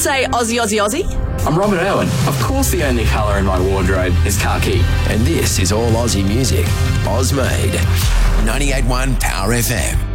say Aussie, Aussie, Aussie? I'm Robert Irwin. Of course the only colour in my wardrobe is khaki. And this is all Aussie music. Oz Made. 98.1 Power FM.